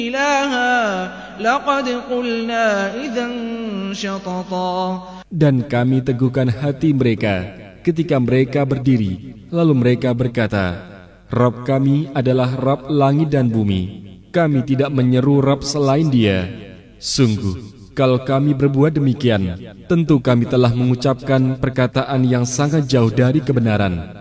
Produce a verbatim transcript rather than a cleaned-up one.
إلها لقد قلنا إذا شططا. Dan kami teguhkan hati mereka ketika mereka berdiri, lalu mereka berkata, Rabb kami adalah Rabb langit dan bumi. Kami tidak menyeru Rabb selain Dia. Sungguh, kalau kami berbuat demikian, tentu kami telah mengucapkan perkataan yang sangat jauh dari kebenaran.